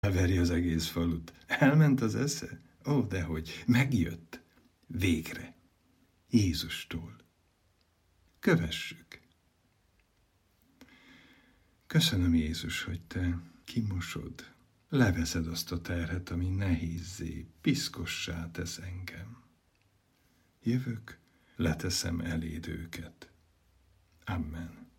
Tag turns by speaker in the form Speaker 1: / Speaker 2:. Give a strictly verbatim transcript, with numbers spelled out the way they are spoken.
Speaker 1: Elveri az egész falut. Elment az esze? Ó, dehogy, megjött. Végre. Jézustól. Kövessük. Köszönöm, Jézus, hogy te kimosod, leveszed azt a terhet, ami nehézzé, piszkossá tesz engem. Jövök, leteszem eléd őket. Amen.